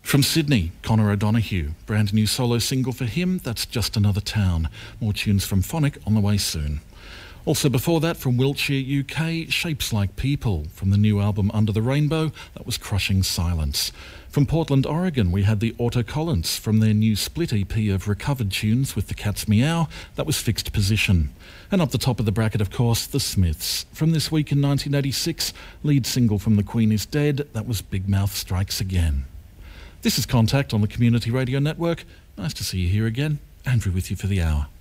From Sydney, Connor O'Donoghue. Brand new solo single for him, that's Just Another Town. More tunes from Phonic on the way soon. Also before that, from Wiltshire, UK, Shapes Like People. From the new album Under the Rainbow, that was Crushing Silence. From Portland, Oregon, we had the Auto Collins. From their new split EP of recovered tunes with the Cat's Meow, that was Fixed Position. And up the top of the bracket, of course, The Smiths. From this week in 1986, lead single from The Queen is Dead, that was Big Mouth Strikes Again. This is Contact on the Community Radio Network. Nice to see you here again. Andrew with you for the hour.